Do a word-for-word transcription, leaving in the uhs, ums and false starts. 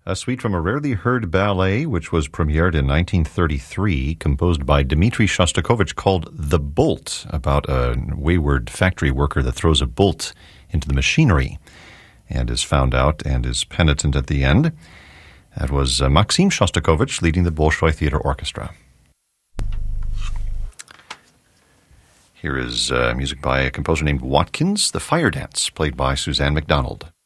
A suite from a rarely heard ballet, which was premiered in nineteen thirty-three, composed by Dmitri Shostakovich, called The Bolt, about a wayward factory worker that throws a bolt into the machinery and is found out and is penitent at the end. That was uh, Maxim Shostakovich leading the Bolshoi Theater Orchestra. Here is uh, music by a composer named Watkins, The Fire Dance, played by Suzanne MacDonald.